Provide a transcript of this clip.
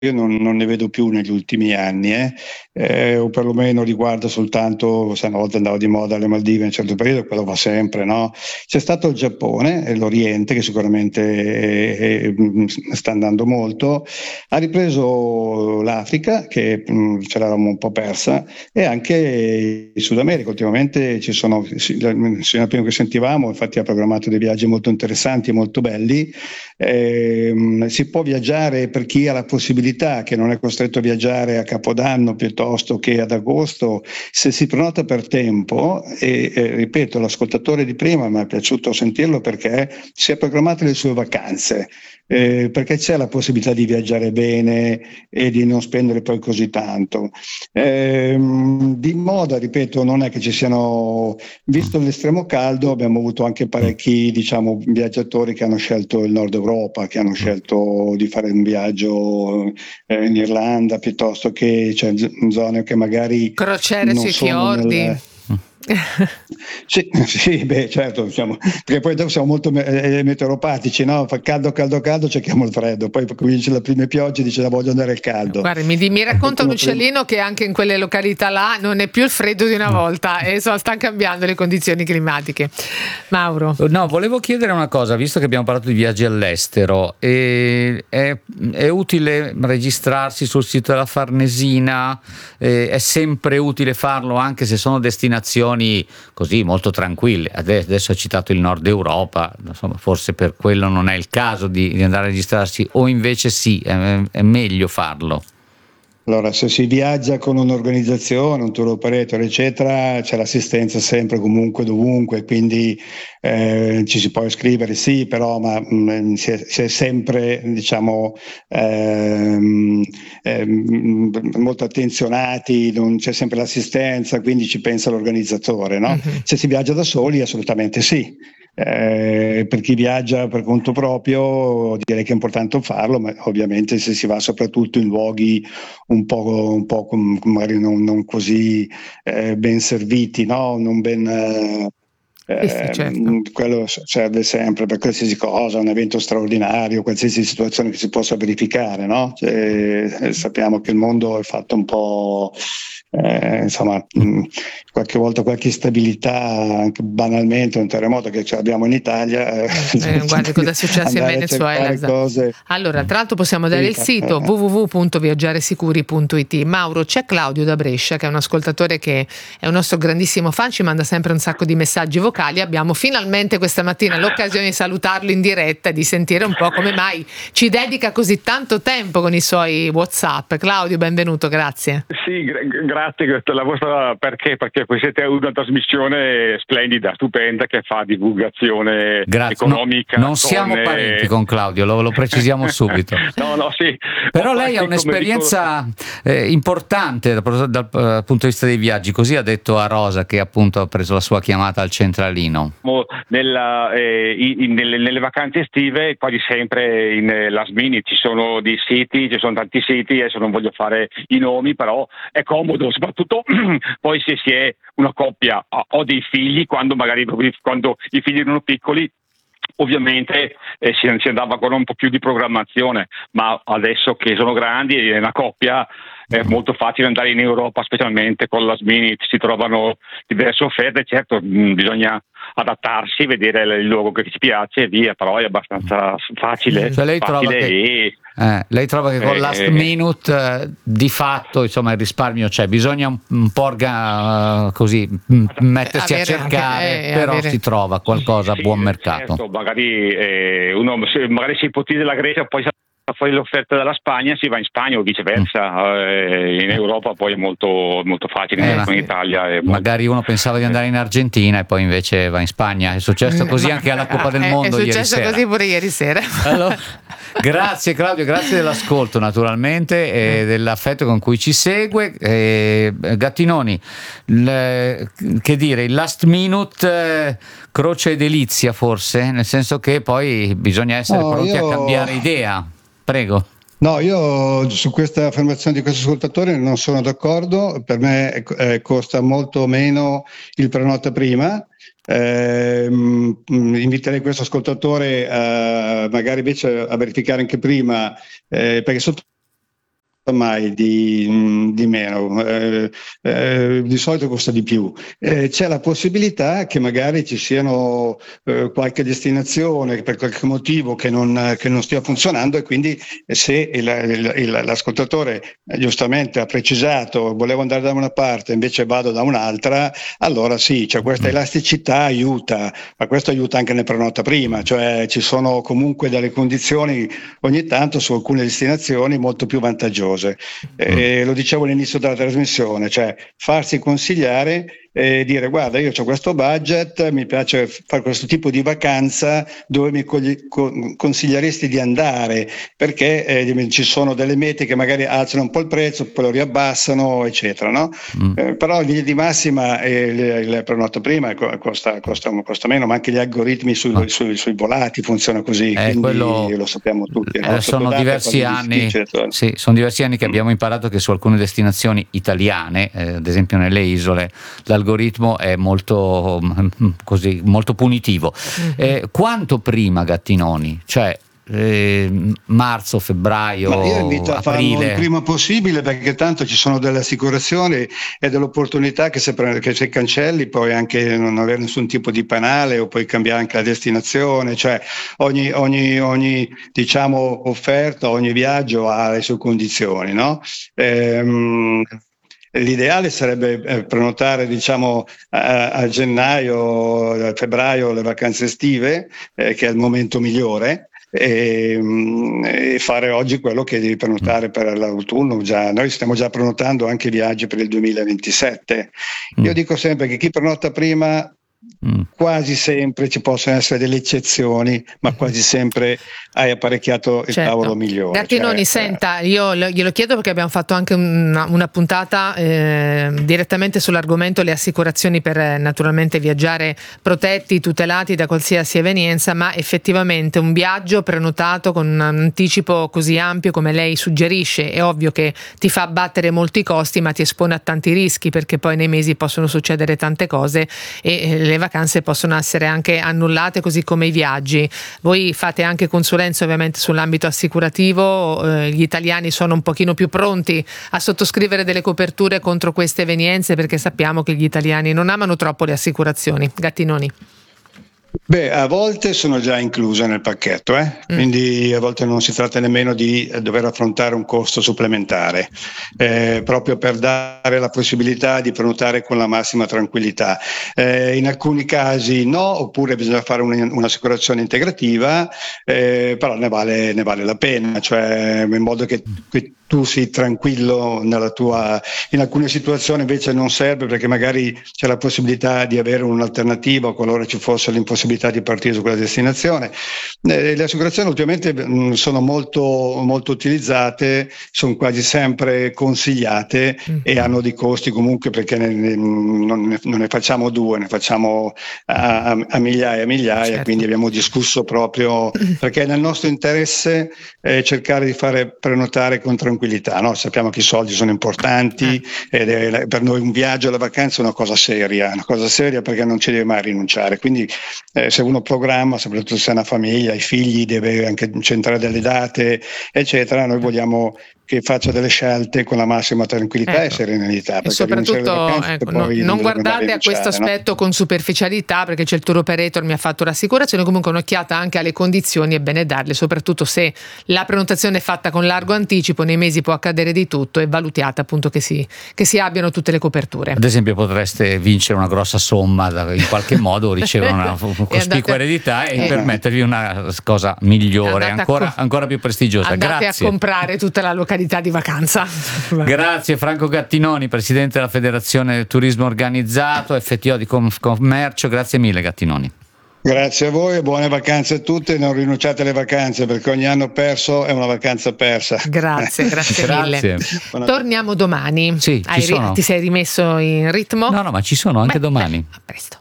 io non ne vedo più negli ultimi anni, o perlomeno riguarda soltanto, se una volta andavo di moda alle Maldive in un certo periodo, quello va sempre, no? C'è stato il Giappone e l'Oriente, che sicuramente sta andando molto, ha ripreso l'Africa, che ce l'avevamo un po' persa, e anche il Sud America. Ultimamente fino a prima che sentivamo, infatti ha programmato dei viaggi molto interessanti e molto belli. Si può viaggiare per chi ha la possibilità, che non è costretto a viaggiare a Capodanno piuttosto che ad agosto, se si prenota per tempo, e ripeto, l'ascoltatore di prima mi è piaciuto sentirlo perché si è programmato le sue vacanze. Perché c'è la possibilità di viaggiare bene e di non spendere poi così tanto. Di moda, ripeto, non è che ci siano, visto l'estremo caldo, abbiamo avuto anche parecchi, diciamo, viaggiatori che hanno scelto il Nord Europa, che hanno scelto di fare un viaggio in Irlanda, piuttosto che zone che magari crociere non sui sono fiordi. Sì, beh, certo, diciamo, perché poi dopo siamo molto meteoropatici, no? Fa caldo, cerchiamo il freddo, poi comincia le prime piogge, dice la voglio andare al caldo. Guarda, mi racconta un uccellino che anche in quelle località là non è più il freddo di una volta e stanno cambiando le condizioni climatiche. Mauro. No, volevo chiedere una cosa, visto che abbiamo parlato di viaggi all'estero, è utile registrarsi sul sito della Farnesina? È sempre utile farlo anche se sono destinazioni così molto tranquille? Adesso ho citato il Nord Europa, insomma, forse per quello non è il caso di andare a registrarsi, o invece sì, è meglio farlo? Allora, se si viaggia con un'organizzazione, un tour operator, eccetera, c'è l'assistenza sempre, comunque, dovunque, quindi ci si può iscrivere, sì, però si è sempre, diciamo, molto attenzionati, non c'è sempre l'assistenza, quindi ci pensa l'organizzatore, no? Mm-hmm. Se si viaggia da soli, assolutamente sì. Per chi viaggia per conto proprio direi che è importante farlo, ma ovviamente se si va soprattutto in luoghi un po' magari non così ben serviti, no? Non ben certo. quello serve sempre per qualsiasi cosa, un evento straordinario, qualsiasi situazione che si possa verificare, no? Sappiamo che il mondo è fatto un po' insomma, qualche volta qualche instabilità, anche banalmente un terremoto che ce l'abbiamo in Italia. Guarda cosa è successo in Venezuela. Allora, tra l'altro possiamo dare il sito www.viaggiaresicuri.it. Mauro, c'è Claudio da Brescia, che è un ascoltatore che è un nostro grandissimo fan, ci manda sempre un sacco di messaggi vocali. Abbiamo finalmente questa mattina l'occasione di salutarlo in diretta e di sentire un po' come mai ci dedica così tanto tempo con i suoi WhatsApp. Claudio, benvenuto, grazie. Sì, grazie la vostra, perché voi siete una trasmissione splendida, stupenda, che fa divulgazione economica. Non siamo parenti con Claudio, lo precisiamo subito. No, sì. Però lei ha un'esperienza importante dal punto di vista dei viaggi, così ha detto a Rosa, che appunto ha preso la sua chiamata al centralino. Nelle vacanze estive quasi sempre in last minute ci sono tanti siti, adesso non voglio fare i nomi, però è comodo, soprattutto poi se si è una coppia o dei figli, quando i figli erano piccoli, ovviamente si andava con un po' più di programmazione, ma adesso che sono grandi e è una coppia è molto facile andare in Europa, specialmente con la Minute, si trovano diverse offerte, certo bisogna adattarsi, vedere il luogo che ci piace e via, però è abbastanza facile. Cioè lei trova che con Last Minute di fatto, insomma, il risparmio c'è, bisogna un po' così mettersi a cercare, però si trova qualcosa a buon mercato. Certo, magari si ipotizza la Grecia, poi fuori l'offerta dalla Spagna, si va in Spagna o viceversa. In Europa poi è molto, molto facile, in Italia magari uno pensava di andare in Argentina e poi invece va in Spagna. È successo così anche alla Coppa del Mondo ieri sera. È successo così pure ieri sera. Allora, grazie Claudio, grazie dell'ascolto naturalmente e dell'affetto con cui ci segue. Gattinoni, che dire, il last minute croce e delizia forse, nel senso che poi bisogna essere pronti a cambiare idea. Prego. No, io su questa affermazione di questo ascoltatore non sono d'accordo, per me costa molto meno il prenota prima. Inviterei questo ascoltatore magari invece a verificare anche prima, perché sotto mai di meno, di solito costa di più. C'è la possibilità che magari ci siano qualche destinazione per qualche motivo che non stia funzionando, e quindi se l'ascoltatore giustamente ha precisato volevo andare da una parte invece vado da un'altra, allora sì, cioè questa elasticità aiuta, ma questo aiuta anche nel prenota prima, cioè ci sono comunque delle condizioni ogni tanto su alcune destinazioni molto più vantaggiose. Lo dicevo all'inizio della trasmissione, cioè farsi consigliare e dire guarda, io ho questo budget, mi piace fare questo tipo di vacanza, dove mi consiglieresti di andare, perché ci sono delle mete che magari alzano un po' il prezzo, poi lo riabbassano, eccetera, no? Però in linea di massima il prenota prima costa meno, ma anche gli algoritmi sui volati funzionano così, quindi lo sappiamo tutti, no? Sono diversi anni, sì, sono diversi anni che abbiamo imparato che su alcune destinazioni italiane, ad esempio nelle isole, l'algoritmo è molto punitivo. Quanto prima, Gattinoni? Cioè marzo, febbraio, ma io invito a farlo aprile. il prima possibile, perché tanto ci sono delle assicurazioni e delle opportunità che se cancelli puoi anche non avere nessun tipo di penale, o puoi cambiare anche la destinazione, cioè ogni diciamo offerta, ogni viaggio ha le sue condizioni, no? L'ideale sarebbe prenotare, diciamo, a gennaio, a febbraio le vacanze estive, che è il momento migliore, e fare oggi quello che devi prenotare per l'autunno. Noi stiamo già prenotando anche viaggi per il 2027. Io dico sempre che chi prenota prima, quasi sempre ci possono essere delle eccezioni, ma quasi sempre hai apparecchiato il tavolo migliore. Gattinoni, senta, io glielo chiedo perché abbiamo fatto anche una puntata direttamente sull'argomento le assicurazioni per naturalmente viaggiare protetti, tutelati da qualsiasi evenienza, ma effettivamente un viaggio prenotato con un anticipo così ampio come lei suggerisce è ovvio che ti fa abbattere molti costi, ma ti espone a tanti rischi, perché poi nei mesi possono succedere tante cose e le vacanze possono essere anche annullate, così come i viaggi. Voi fate anche consulenza ovviamente sull'ambito assicurativo, gli italiani sono un pochino più pronti a sottoscrivere delle coperture contro queste evenienze, perché sappiamo che gli italiani non amano troppo le assicurazioni. Gattinoni. Beh, a volte sono già incluse nel pacchetto, quindi a volte non si tratta nemmeno di dover affrontare un costo supplementare, proprio per dare la possibilità di prenotare con la massima tranquillità. In alcuni casi no, oppure bisogna fare un'assicurazione integrativa, però ne vale la pena, cioè in modo che tu sei tranquillo nella tua. In alcune situazioni invece non serve, perché magari c'è la possibilità di avere un'alternativa qualora ci fosse l'impossibilità di partire su quella destinazione. Le assicurazioni ultimamente sono molto, molto utilizzate, sono quasi sempre consigliate e hanno dei costi comunque, perché non ne facciamo due, ne facciamo a migliaia e migliaia, certo. Quindi abbiamo discusso proprio perché è nel nostro interesse cercare di fare prenotare con tranquillità, no? Sappiamo che i soldi sono importanti ed per noi un viaggio alla vacanza è una cosa seria perché non ci deve mai rinunciare, quindi se uno programma, soprattutto se ha una famiglia, i figli, deve anche centrare delle date, eccetera, noi vogliamo che faccia delle scelte con la massima tranquillità e serenità. E soprattutto non guardate a questo aspetto con superficialità, perché c'è il tour operator, mi ha fatto l'assicurazione, comunque un'occhiata anche alle condizioni è bene darle, soprattutto se la prenotazione è fatta con largo anticipo, nei mesi può accadere di tutto, e valutiate appunto che si abbiano tutte le coperture. Ad esempio potreste vincere una grossa somma in qualche modo, ricevere una cospicua eredità e permettervi una cosa migliore, ancora più prestigiosa. Andate a comprare tutta la località di vacanza. Grazie Franco Gattinoni, presidente della Federazione Turismo Organizzato, FTO di Commercio. Grazie mille, Gattinoni. Grazie a voi e buone vacanze a tutte. Non rinunciate alle vacanze, perché ogni anno perso è una vacanza persa. Grazie mille. Torniamo domani. Sì, ti sei rimesso in ritmo? No, ma ci sono anche domani. A presto.